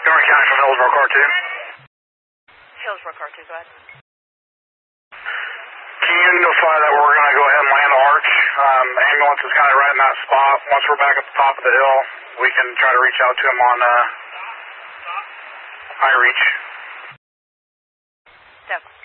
Montgomery County from Hillsborough, Car 2. Hillsborough, Car 2, go ahead. Can you notify that we're going to go ahead and land the arch? Ambulance is kind of right in that spot. Once we're back at the top of the hill, we can try to reach out to him on iReach. Step.